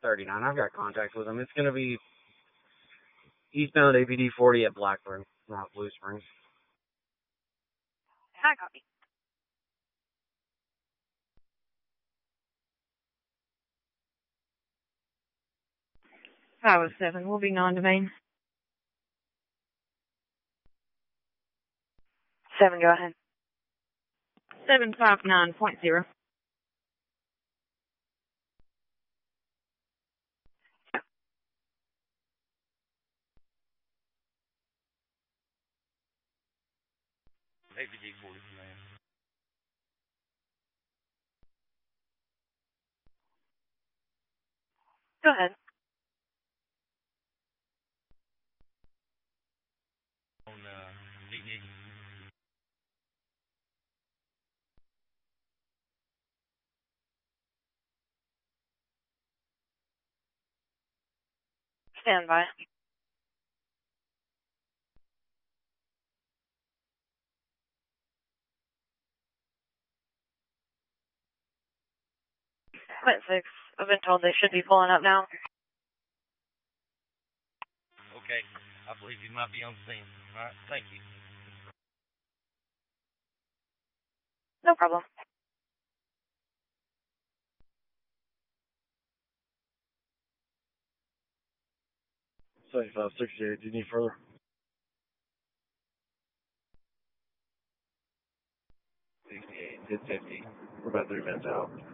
39. I've got contact with him. It's going to be eastbound APD 40 at Blackburn, not Blue Springs. Hi, copy. Highway 7, we'll be non-domain. 7, go ahead. 759.0. APD 40, man. Go ahead. On DD. Stand by. Quit 6. I've been told they should be pulling up now. Okay. I believe you might be on the scene. All right. Thank you. No problem. 7568. Do you need further? 68, hit 50. We're about 3 minutes out.